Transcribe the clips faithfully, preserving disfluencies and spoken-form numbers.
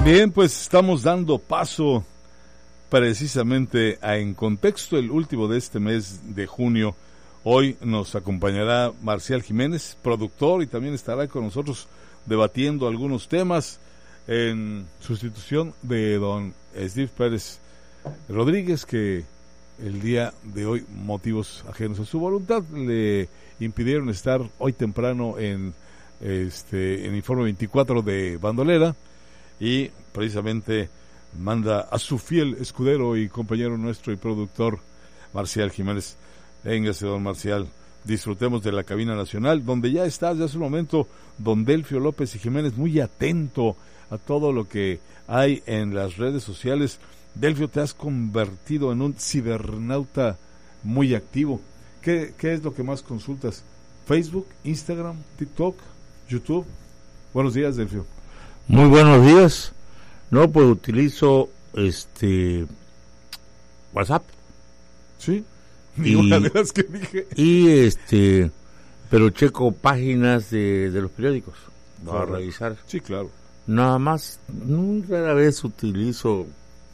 Bien, pues estamos dando paso precisamente a En Contexto, el último de este mes de junio. Hoy nos acompañará Marcial Jiménez, productor, y también estará con nosotros debatiendo algunos temas en sustitución de don Steve Pérez Rodríguez, que el día de hoy, motivos ajenos a su voluntad, le impidieron estar hoy temprano en este en Informe veinticuatro de Bandolera, y precisamente manda a su fiel escudero y compañero nuestro y productor Marcial Jiménez. Véngase, don Marcial, disfrutemos de la cabina nacional, donde ya está desde hace un momento don Delfio López y Jiménez, muy atento a todo lo que hay en las redes sociales. Delfio, te has convertido en un cibernauta muy activo. ¿Qué, qué es lo que más consultas? ¿Facebook, Instagram, TikTok, YouTube? Buenos días, Delfio. Muy buenos días. No, pues utilizo este WhatsApp. Sí. Y, una de las que dije. Y este, pero checo páginas de, de los periódicos para Claro. revisar. Sí, claro. Nada más, no, rara vez utilizo,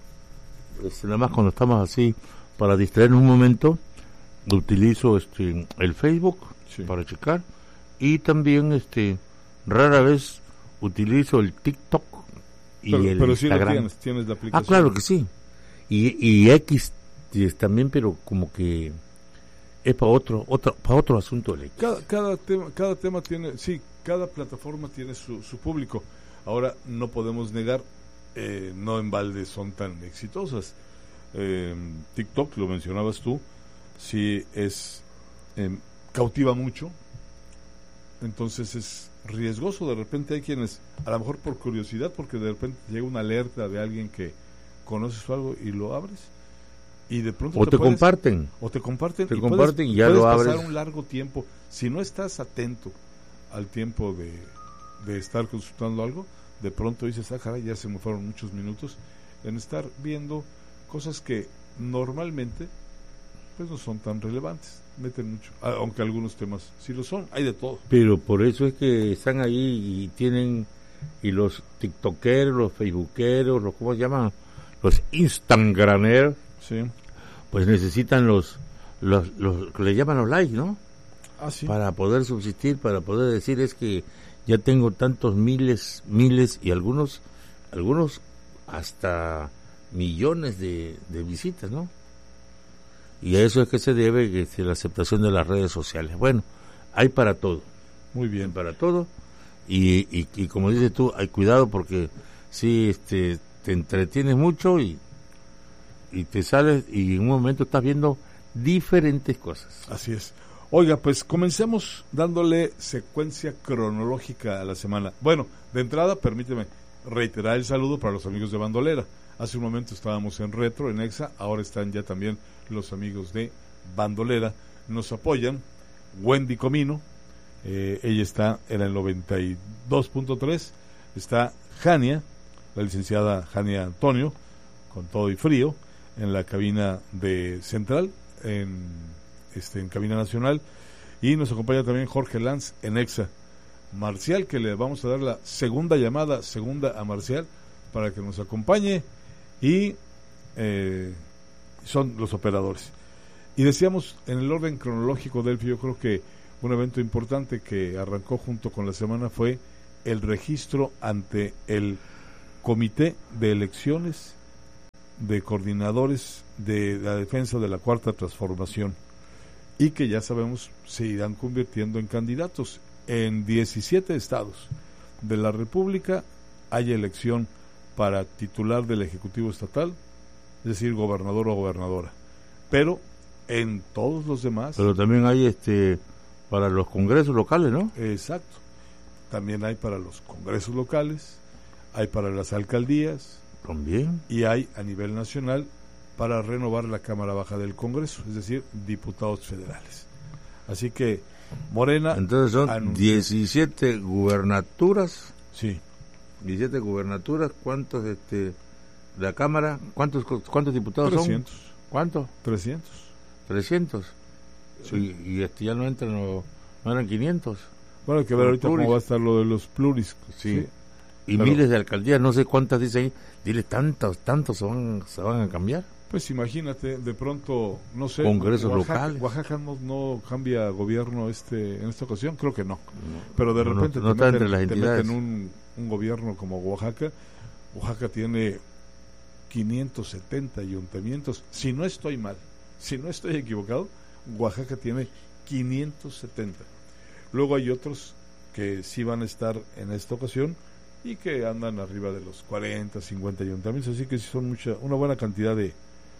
este, nada más cuando estamos así para distraernos un momento, utilizo este el Facebook, sí, para checar, y también este rara vez utilizo el TikTok y pero, el pero Instagram. sí lo tienes, tienes la aplicación. Ah, claro que sí. Y, y X también, pero como que es para otro, otro, para otro asunto. El X. Cada, cada tema, cada tema tiene, sí, cada plataforma tiene su, su público. Ahora no podemos negar, eh, no en balde son tan exitosas. Eh, TikTok, lo mencionabas tú, sí es eh, cautiva mucho, entonces es riesgoso. De repente hay quienes, a lo mejor por curiosidad, porque de repente llega una alerta de alguien que conoces algo y lo abres, y de pronto o te, te puedes, comparten o te comparten te y comparten puedes, y ya puedes lo pasar abres un largo tiempo. Si no estás atento al tiempo de, de estar consultando algo, de pronto dices, ah, caray, ya se me fueron muchos minutos en estar viendo cosas que normalmente pues no son tan relevantes, meten mucho, aunque algunos temas sí lo son, hay de todo. Pero por eso es que están ahí y tienen, y los tiktokeros, los facebookeros, los, ¿cómo se llaman? Los instagrameros, sí, pues necesitan los, los, los que le llaman los likes, ¿no? Ah, sí. Para poder subsistir, para poder decir, es que ya tengo tantos miles, miles y algunos, algunos hasta millones de, de visitas, ¿no? Y a eso es que se debe que, que la aceptación de las redes sociales. Bueno, hay para todo. Muy bien. Hay para todo. Y, y, y como dices tú, hay cuidado porque si este, te entretienes mucho y, y te sales y en un momento estás viendo diferentes cosas. Así es. Oiga, pues comencemos dándole secuencia cronológica a la semana. Bueno, de entrada, permíteme reiterar el saludo para los amigos de Bandolera. Hace un momento estábamos en Retro, en Exa, ahora están ya también los amigos de Bandolera. Nos apoyan Wendy Comino, eh, ella está en el noventa y dos punto tres, está Jania, la licenciada Jania Antonio, con todo y frío, en la cabina de Central, en, este, en cabina nacional, y nos acompaña también Jorge Lanz en Exa. Marcial, que le vamos a dar la segunda llamada, segunda a Marcial, para que nos acompañe, y eh, son los operadores. Y decíamos, en el orden cronológico del yo creo que un evento importante que arrancó junto con la semana fue el registro ante el Comité de Elecciones de Coordinadores de la Defensa de la Cuarta Transformación, y que ya sabemos se irán convirtiendo en candidatos. En diecisiete estados de la República hay elección para titular del Ejecutivo Estatal, es decir, gobernador o gobernadora, pero en todos los demás... Pero también hay este para los congresos locales, ¿no? Exacto, también hay para los congresos locales, hay para las alcaldías, también, y hay a nivel nacional para renovar la Cámara Baja del Congreso, es decir, diputados federales. Así que Morena... Entonces son anunció, diecisiete gubernaturas. Sí. diecisiete gubernaturas, ¿cuántos este la Cámara? ¿Cuántos cuántos diputados trescientos. son? ¿Cuántos? trescientos. trescientos. Sí. Y, y este ya no entran, no, no eran quinientos. Bueno, hay que ver ahorita pluris. Cómo va a estar lo de los pluris. Sí. Sí. y Pero, miles de alcaldías, no sé cuántas dicen, dile tantos, tantos se van, se van a cambiar. Pues imagínate, de pronto, no sé, congresos Oaxaca, locales. Oaxaca no, no cambia gobierno este en esta ocasión, creo que no. Pero de repente no, no te, meten, entre las te entidades. meten un, un gobierno como Oaxaca. Oaxaca tiene quinientos setenta ayuntamientos, si no estoy mal, si no estoy equivocado, Oaxaca tiene quinientos setenta. Luego hay otros que sí van a estar en esta ocasión y que andan arriba de los cuarenta, cincuenta ayuntamientos, así que sí son mucha, una buena cantidad de,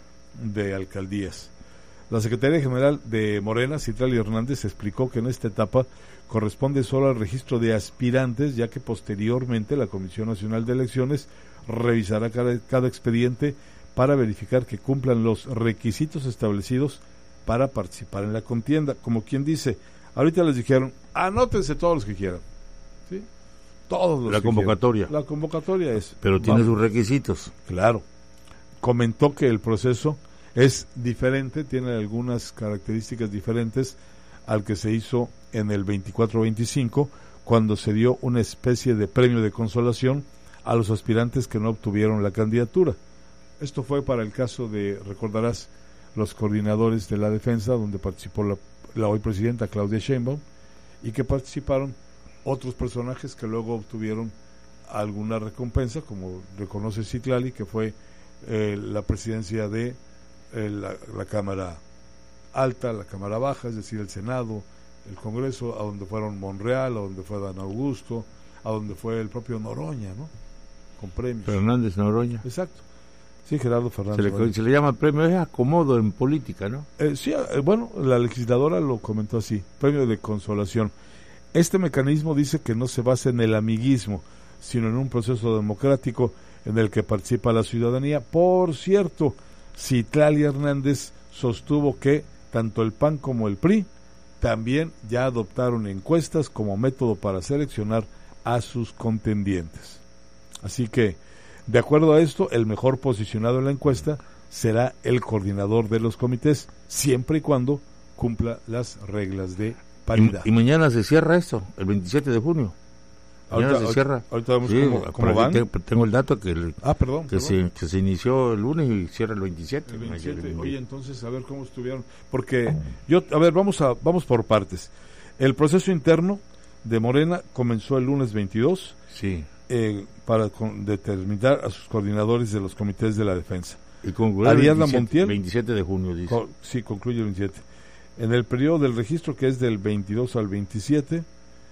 de alcaldías. La Secretaría General de Morena, Citlali Hernández, explicó que en esta etapa corresponde solo al registro de aspirantes, ya que posteriormente la Comisión Nacional de Elecciones revisará cada, cada expediente para verificar que cumplan los requisitos establecidos para participar en la contienda. Como quien dice, ahorita les dijeron, anótense todos los que quieran, ¿sí? Todos los la que convocatoria. quieran. La convocatoria es... Pero tiene vamos. sus requisitos. Claro. Comentó que el proceso es diferente, tiene algunas características diferentes al que se hizo en el veinticuatro veinticinco, cuando se dio una especie de premio de consolación a los aspirantes que no obtuvieron la candidatura. Esto fue para el caso de, recordarás, los coordinadores de la defensa, donde participó la, la hoy presidenta Claudia Sheinbaum, y que participaron otros personajes que luego obtuvieron alguna recompensa, como reconoce Citlali, que fue eh, la presidencia de eh, la, la Cámara Alta, la Cámara Baja, es decir, el Senado, el Congreso, a donde fueron Monreal, a donde fue Dan Augusto, a donde fue el propio Noroña, ¿no? Con premios. Fernández Noroña. Exacto. Sí, Gerardo Fernández. Se le, se le llama premio, es acomodo en política, ¿no? Eh, sí, eh, bueno, la legisladora lo comentó así, premio de consolación. Este mecanismo dice que no se basa en el amiguismo, sino en un proceso democrático en el que participa la ciudadanía. Por cierto, Citlali Hernández sostuvo que tanto el P A N como el P R I también ya adoptaron encuestas como método para seleccionar a sus contendientes. Así que, de acuerdo a esto, el mejor posicionado en la encuesta será el coordinador de los comités, siempre y cuando cumpla las reglas de paridad. Y, y mañana se cierra esto, el veintisiete de junio. Mañana Ahorita, se cierra. Ahorita vemos sí, cómo, cómo van. Tengo, tengo el dato que, el, ah, perdón, que, perdón. Se, que se inició el lunes y cierra el veintisiete. El veintisiete. Oye, entonces, a ver cómo estuvieron. Porque, yo, a ver, vamos a vamos por partes. El proceso interno de Morena comenzó el lunes veintidós. Sí. Eh, para con, determinar a sus coordinadores de los comités de la defensa. Y concluye Ariadna el Montiel. veintisiete de junio, dice. Co, sí, concluye el veintisiete. En el periodo del registro, que es del veintidós al veintisiete,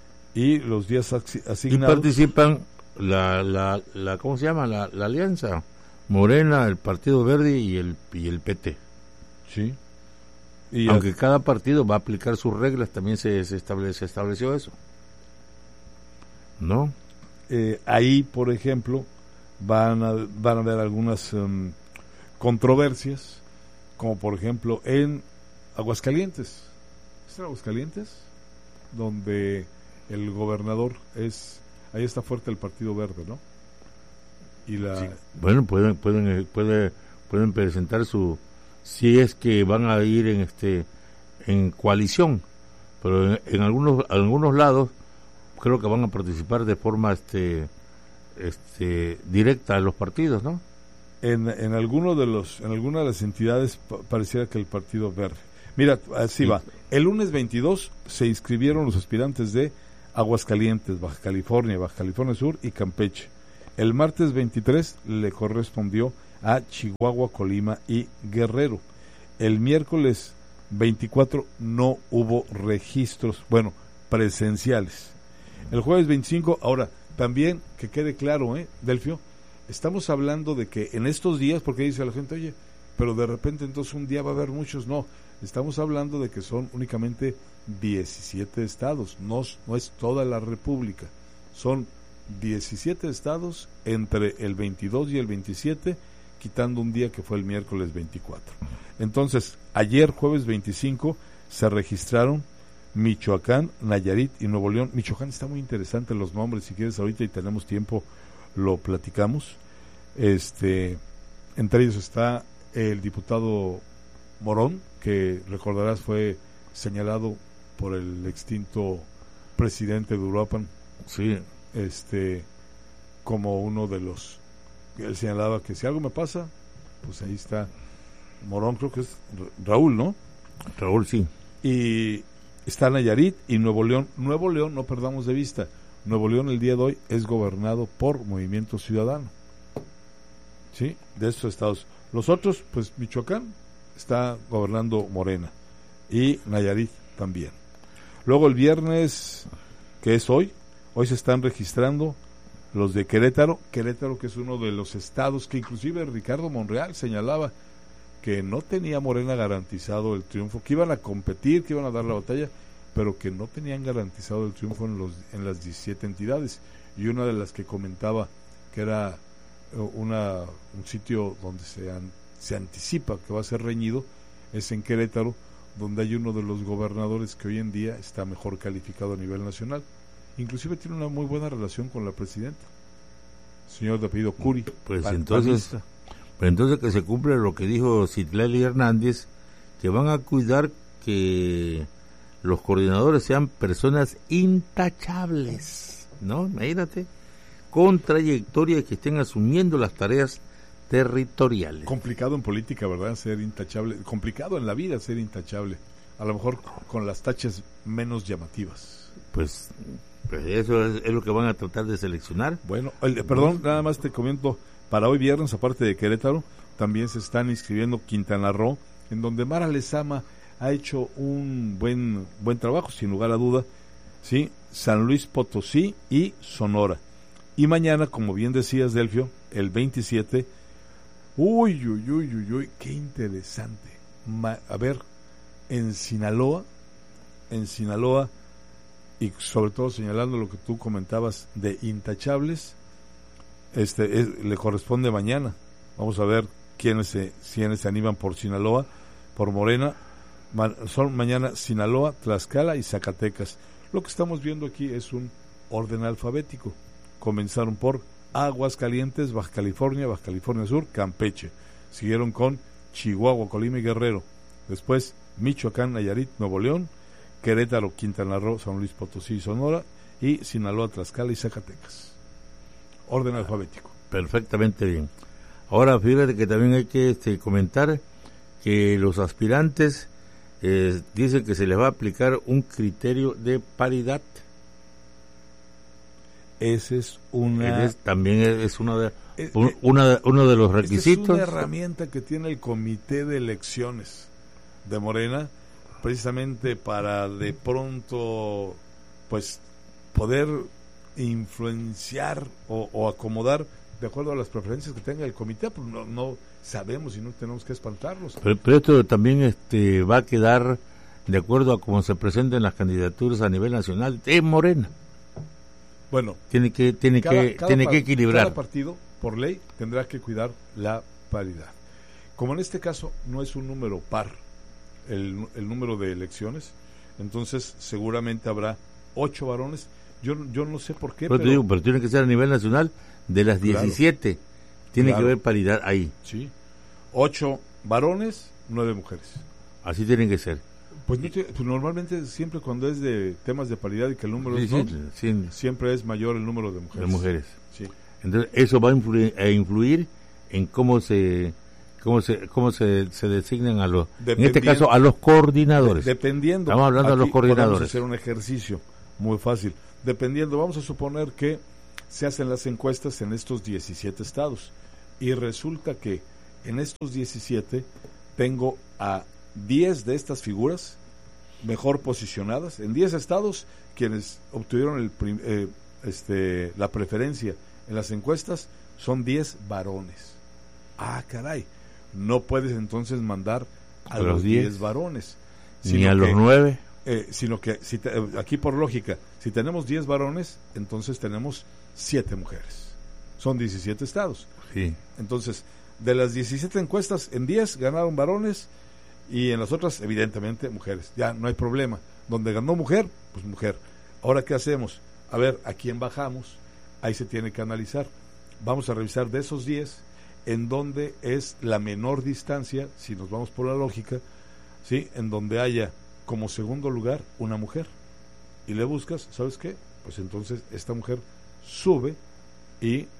y los días asignados. Y participan la, la, la ¿cómo se llama? La, la alianza Morena, el Partido Verde y el, y el P T. Sí. Y aunque a... cada partido va a aplicar sus reglas, también se, se, establece, se estableció eso. ¿No? Eh, ahí, por ejemplo, van a, van a haber algunas um, controversias, como por ejemplo en Aguascalientes. ¿Es en Aguascalientes? Donde el gobernador es, ahí está fuerte el Partido Verde, ¿no? Y la sí. Bueno, pueden pueden puede, pueden presentar su, si es que van a ir en este en coalición, pero en, en algunos algunos lados creo que van a participar de forma este este directa en los partidos, ¿no? En en alguno de los en alguna de las entidades pa- pareciera que el Partido Verde. Mira, así sí. va. El lunes veintidós se inscribieron los aspirantes de Aguascalientes, Baja California, Baja California Sur y Campeche. El martes veintitrés le correspondió a Chihuahua, Colima y Guerrero. El miércoles veinticuatro no hubo registros, bueno, presenciales. El jueves veinticinco, ahora, también que quede claro, ¿eh, Delfio? Estamos hablando de que en estos días, porque dice la gente, oye, pero de repente entonces un día va a haber muchos, no, estamos hablando de que son únicamente diecisiete estados, no, no es toda la república, son diecisiete estados entre el veintidós y el veintisiete, quitando un día que fue el miércoles veinticuatro. Entonces, ayer jueves veinticinco se registraron Michoacán, Nayarit y Nuevo León. Michoacán está muy interesante los nombres, si quieres ahorita y tenemos tiempo lo platicamos. Este, entre ellos está el diputado Morón, que recordarás fue señalado por el extinto presidente de Uruapan, sí, este como uno de los que él señalaba que si algo me pasa, pues ahí está Morón, creo que es Raúl, ¿no? Raúl, sí. Y está Nayarit y Nuevo León. Nuevo León, no perdamos de vista, Nuevo León el día de hoy es gobernado por Movimiento Ciudadano, ¿sí? De estos estados. Los otros, pues Michoacán está gobernando Morena y Nayarit también. Luego el viernes, que es hoy, hoy se están registrando los de Querétaro, Querétaro que es uno de los estados que inclusive Ricardo Monreal señalaba que no tenía Morena garantizado el triunfo, que iban a competir, que iban a dar la batalla, pero que no tenían garantizado el triunfo en los en las diecisiete entidades. Y una de las que comentaba que era una un sitio donde se, an, se anticipa que va a ser reñido es en Querétaro, donde hay uno de los gobernadores que hoy en día está mejor calificado a nivel nacional. Inclusive tiene una muy buena relación con la presidenta, señor de apellido Curi. Pues pan, entonces, pues entonces que se cumple lo que dijo Citlali Hernández, que van a cuidar que los coordinadores sean personas intachables, ¿no? Imagínate, con trayectoria, que estén asumiendo las tareas territoriales. Complicado en política, ¿verdad? Ser intachable. Complicado en la vida ser intachable. A lo mejor con las tachas menos llamativas. Pues, pues eso es, es lo que van a tratar de seleccionar. Bueno, el, perdón, nada más te comento, para hoy viernes, aparte de Querétaro, también se están inscribiendo Quintana Roo, en donde Mara Lezama ha hecho un buen buen trabajo, sin lugar a duda, ¿sí? San Luis Potosí y Sonora. Y mañana, como bien decías, Delfio, el veintisiete, uy, uy, uy, uy, uy, qué interesante. Ma, a ver, en Sinaloa, en Sinaloa, y sobre todo señalando lo que tú comentabas de intachables, este es, le corresponde mañana. Vamos a ver quiénes se, quiénes se animan por Sinaloa, por Morena. Ma, son mañana Sinaloa, Tlaxcala y Zacatecas. Lo que estamos viendo aquí es un orden alfabético. Comenzaron por Aguascalientes, Baja California, Baja California Sur, Campeche. Siguieron con Chihuahua, Colima y Guerrero. Después Michoacán, Nayarit, Nuevo León, Querétaro, Quintana Roo, San Luis Potosí y Sonora, y Sinaloa, Tlaxcala y Zacatecas. Orden alfabético. Perfectamente bien. Ahora fíjate que también hay que este, comentar que los aspirantes eh, dicen que se les va a aplicar un criterio de paridad. Ese es una... Es, también es uno de, es, un, una, uno de los requisitos. Es una herramienta que tiene el Comité de Elecciones de Morena, precisamente para de pronto, pues, poder influenciar o, o acomodar de acuerdo a las preferencias que tenga el comité. Pues no, no sabemos y no tenemos que espantarnos. Pero, pero esto también este, va a quedar de acuerdo a cómo se presenten las candidaturas a nivel nacional de Morena. Bueno, tiene que tiene cada, que cada tiene par, que equilibrar. Cada partido, por ley, tendrá que cuidar la paridad. Como en este caso no es un número par el, el número de elecciones, entonces seguramente habrá ocho varones. Yo yo no sé por qué, pero, pero, digo, pero tiene que ser a nivel nacional. De las diecisiete, claro, tiene claro. que haber paridad ahí. Sí, ocho varones, nueve mujeres. Así tienen que ser. Pues, no te, pues normalmente siempre cuando es de temas de paridad y que el número sí, es sí, no, sí. siempre es mayor el número de mujeres. De mujeres. Sí. Entonces eso va a influir, a influir en cómo se cómo se cómo se, se designan a los, en este caso a los coordinadores. De, dependiendo. Estamos hablando de los coordinadores. Vamos a hacer un ejercicio muy fácil. Dependiendo, vamos a suponer que se hacen las encuestas en estos diecisiete estados y resulta que en estos diecisiete tengo a diez de estas figuras mejor posicionadas. En diez estados quienes obtuvieron el prim, eh, este, la preferencia en las encuestas son diez varones. Ah, caray, no puedes entonces mandar a, a los diez varones ni a los nueve, eh, sino que si te, aquí por lógica, si tenemos diez varones, entonces tenemos siete mujeres. Son diecisiete estados. Sí. Entonces, de las diecisiete encuestas, en diez ganaron varones y en las otras, evidentemente, mujeres. Ya no hay problema. Donde ganó mujer, pues mujer. Ahora, ¿qué hacemos? A ver, ¿a quién bajamos? Ahí se tiene que analizar. Vamos a revisar de esos diez, en donde es la menor distancia, si nos vamos por la lógica, ¿sí? En donde haya como segundo lugar una mujer. Y le buscas, ¿sabes qué? Pues entonces esta mujer sube y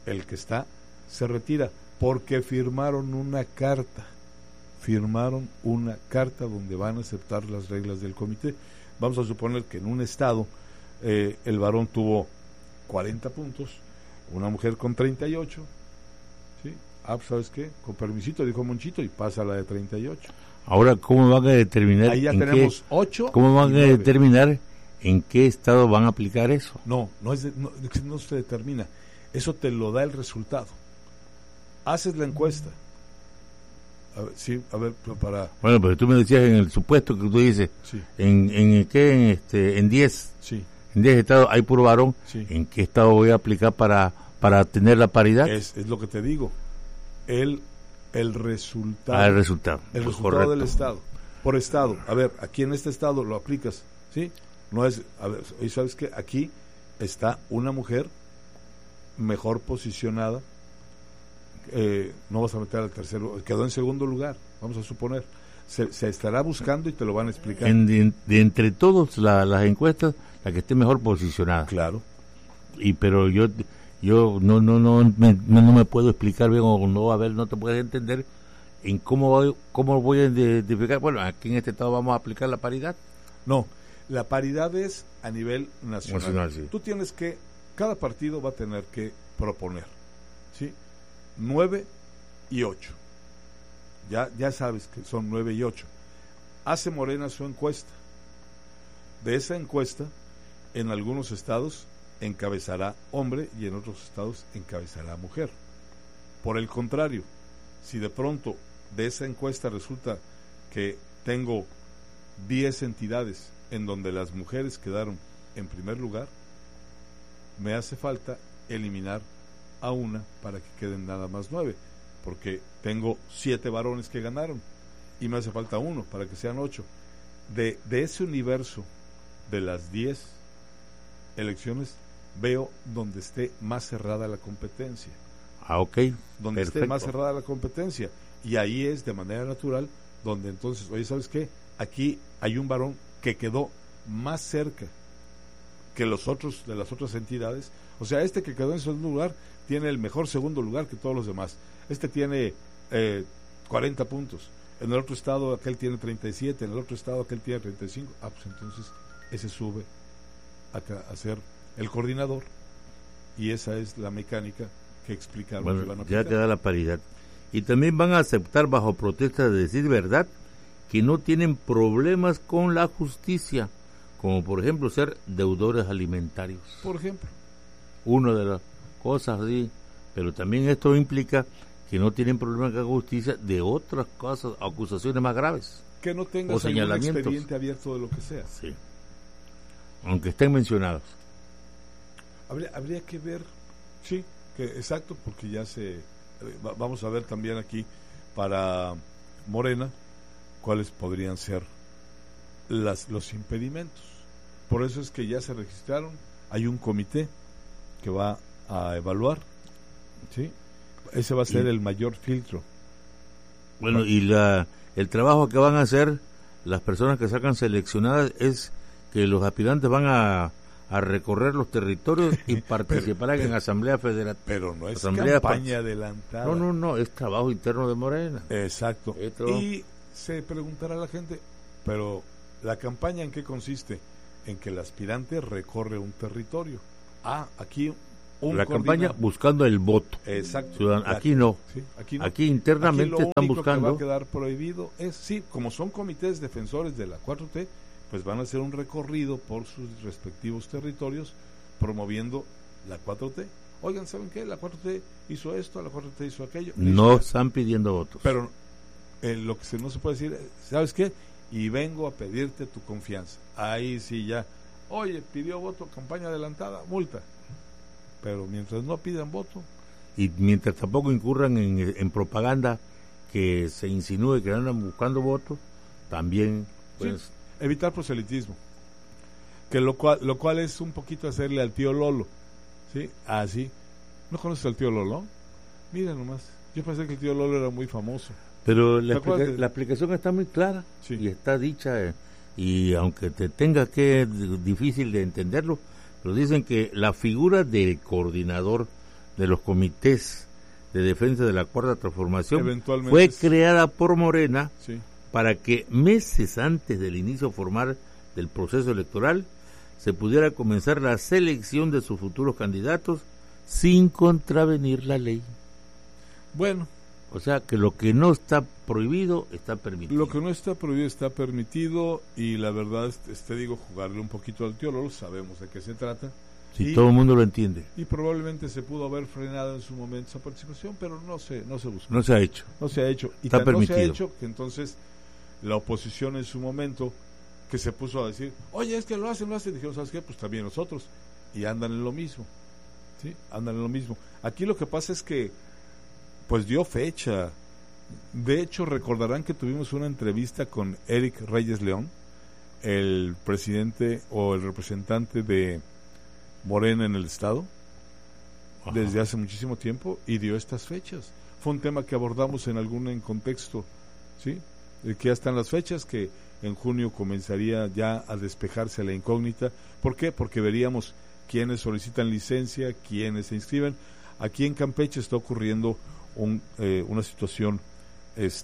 el que está se retira, porque firmaron una carta, firmaron una carta donde van a aceptar las reglas del comité. Vamos a suponer que en un estado eh, el varón tuvo cuarenta puntos, una mujer con treinta y ocho, ¿sí? Ah, ¿sabes qué? Con permisito, dijo Monchito, y pasa la de treinta y ocho. Ahora, ¿cómo van a determinar? Ahí ya en tenemos qué, ocho. ¿Cómo van a determinar en qué estado van a aplicar eso? No, no, es de, no, no se determina. Eso te lo da el resultado. Haces la encuesta. A ver, sí, a ver, para... Bueno, pero tú me decías en el supuesto que tú dices, sí. en, en qué, en este, en diez, sí. en diez estados hay puro varón, sí. ¿en qué estado voy a aplicar para, para tener la paridad? Es, es lo que te digo. El, el resultado. Ah, el resultado. El pues resultado correcto. del estado. Por estado. A ver, aquí en este estado lo aplicas, ¿sí? No es, a ver, ¿y sabes qué? Aquí está una mujer mejor posicionada. Eh, no vas a meter al tercero, quedó en segundo lugar, vamos a suponer, se, se estará buscando y te lo van a explicar. En, de, de entre todas la, las encuestas, la que esté mejor posicionada. Claro. Y pero yo yo no no no me, no me puedo explicar bien, o no, a ver, no te puedes entender en cómo voy, cómo voy a identificar. Bueno, aquí en este estado vamos a aplicar la paridad. No, la paridad es a nivel nacional. nacional sí. Tú tienes que, cada partido va a tener que proponer, ¿sí? nueve y ocho. Ya, ya sabes que son nueve y ocho. Hace Morena su encuesta. De esa encuesta, en algunos estados encabezará hombre y en otros estados encabezará mujer. Por el contrario, si de pronto de esa encuesta resulta que tengo diez entidades en donde las mujeres quedaron en primer lugar, me hace falta eliminar a una para que queden nada más nueve, porque tengo siete varones que ganaron y me hace falta uno para que sean ocho. De, de ese universo de las diez elecciones veo donde esté más cerrada la competencia. Ah, ok. Donde Perfecto. esté más cerrada la competencia. Y ahí es de manera natural donde entonces, oye, ¿sabes qué? Aquí hay un varón que quedó más cerca que los otros de las otras entidades. O sea, este que quedó en segundo lugar tiene el mejor segundo lugar que todos los demás. Este tiene eh, cuarenta puntos. En el otro estado aquel tiene treinta y siete, en el otro estado aquel tiene treinta y cinco. Ah, pues entonces ese sube a, a ser el coordinador. Y esa es la mecánica que explicaron. Bueno, que van a ya aplicar. te da la paridad. Y también van a aceptar bajo protesta de decir verdad que no tienen problemas con la justicia, como por ejemplo ser deudores alimentarios. Por ejemplo. Una de las cosas así, pero también esto implica que no tienen problemas con la justicia de otras cosas, acusaciones más graves. Que no tengas o algún expediente abierto de lo que sea. Sí. Aunque estén mencionados. Habría, habría que ver, sí, que exacto, porque ya se... Eh, va, vamos a ver también aquí para Morena cuáles podrían ser las, los impedimentos. Por eso es que ya se registraron, hay un comité que va a evaluar, ¿sí? Ese va a ser y, el mayor filtro. Bueno, y la el trabajo que van a hacer las personas que sacan seleccionadas es que los aspirantes van a, a recorrer los territorios y participarán en Asamblea Federal. Pero no es Asamblea campaña adelantada. No, no, no, es trabajo interno de Morena. Exacto. Y se preguntará a la gente, pero ¿la campaña en qué consiste? En que el aspirante recorre un territorio. Ah, aquí un la coordina... campaña buscando el voto. Exacto. Ciudadano. Aquí, no. Sí, aquí no. Aquí internamente aquí lo están único buscando. Que va a quedar prohibido es, sí, como son comités defensores de la cuatro T, pues van a hacer un recorrido por sus respectivos territorios promoviendo la cuatro T. Oigan, ¿saben qué? La cuatro T hizo esto, la cuatro T hizo aquello. No hizo están pidiendo votos. Pero eh, lo que se, no se puede decir, ¿sabes qué? Y vengo a pedirte tu confianza. Ahí sí ya, oye, pidió voto, campaña adelantada, multa. Pero mientras no pidan voto. Y mientras tampoco incurran en, en propaganda que se insinúe que andan buscando votos, también pues sí, evitar proselitismo. Que lo cual, lo cual es un poquito hacerle al tío Lolo. ¿Sí? Así. ¿No conoces al tío Lolo? Mira nomás. Yo pensé que el tío Lolo era muy famoso. Pero la, explica, de... la explicación está muy clara, sí, y está dicha, eh, y aunque te tenga que difícil de entenderlo, pero dicen que la figura del coordinador de los comités de defensa de la Cuarta Transformación Eventualmente fue es- creada por Morena Sí. para que meses antes del inicio formal del proceso electoral se pudiera comenzar la selección de sus futuros candidatos sin contravenir la ley. Bueno, O sea que lo que no está prohibido está permitido. lo que no está prohibido está permitido, y la verdad es, es, te digo, jugarle un poquito al teólogo, sabemos de qué se trata. Si y, todo el mundo lo entiende. y probablemente se pudo haber frenado en su momento esa participación, pero no se, no se buscó. No se ha hecho. No se ha hecho. Y Está tan no se ha permitido. hecho que entonces la oposición en su momento, que se puso a decir, oye, es que lo hacen, lo hacen, dijeron, ¿sabes qué? Pues también nosotros. Y andan en lo mismo. ¿Sí? Andan en lo mismo. Aquí lo que pasa es que, pues dio fecha. De hecho, recordarán que tuvimos una entrevista con Eric Reyes León, el presidente o el representante de Morena en el Estado, Ajá. desde hace muchísimo tiempo, y dio estas fechas. Fue un tema que abordamos en algún en contexto, ¿sí? De que ya están las fechas, que en junio comenzaría ya a despejarse la incógnita. ¿Por qué? Porque veríamos quiénes solicitan licencia, quiénes se inscriben. Aquí en Campeche está ocurriendo un, eh, una situación este